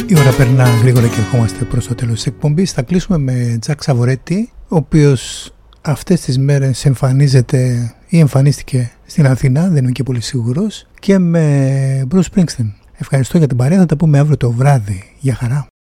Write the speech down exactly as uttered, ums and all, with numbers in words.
Η ώρα περνά γρήγορα και ερχόμαστε προς το τέλος της εκπομπής. Θα κλείσουμε με Τζακ Σαβορέτη, ο οποίος αυτές τις μέρες εμφανίζεται ή εμφανίστηκε στην Αθήνα, δεν είμαι και πολύ σίγουρος, και με Bruce Springsteen. Ευχαριστώ για την παρέα, θα τα πούμε αύριο το βράδυ. Γεια χαρά.